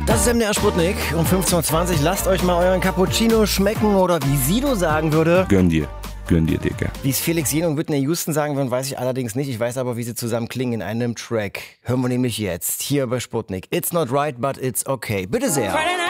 Das ist MDR Sputnik um 15.20 Uhr. Lasst euch mal euren Cappuccino schmecken oder wie Sido sagen würde. Gönn dir, Digga. Wie es Felix Jen und Whitney Houston sagen würden, weiß ich allerdings nicht. Ich weiß aber, wie sie zusammen klingen in einem Track. Hören wir nämlich jetzt hier bei Sputnik. It's not right, but it's okay. Bitte sehr.